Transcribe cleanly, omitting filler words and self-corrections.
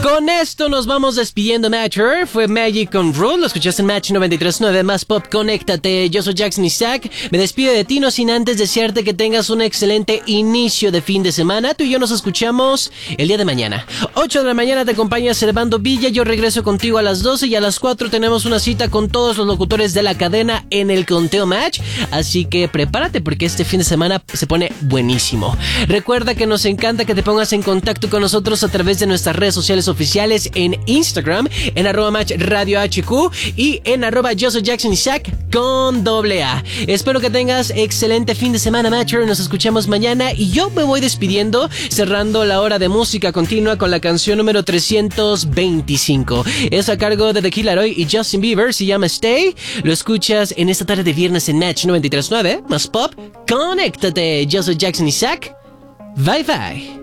Con esto nos vamos despidiendo, Matcher. Fue Magic con Rule, lo escuchaste en Match 93.9 más Pop, conéctate. Yo soy Jackson Isaac, me despido de ti, no sin antes desearte que tengas un excelente inicio de fin de semana. Tú y yo nos escuchamos el día de mañana 8 de la mañana te acompaña Servando Villa, yo regreso contigo a las 12 y a las 4 tenemos una cita con todos los locutores de la cadena en el Conteo Match. Así que prepárate porque este fin de semana se pone buenísimo. Recuerda que nos encanta que te pongas en contacto con nosotros a través de nuestras redes sociales oficiales en Instagram, en @matchradiohq y en @yo soy Jackson Isaac con AA. Espero que tengas excelente fin de semana, Matcher. Nos escuchamos mañana y yo me voy despidiendo, cerrando la hora de música continua con la canción número 325. Es a cargo de The Kid Laroi y Justin Bieber, se llama Stay. Lo escuchas en esta tarde de viernes en Match 93.9 más Pop, conéctate. Yo soy Jackson Isaac. Bye bye.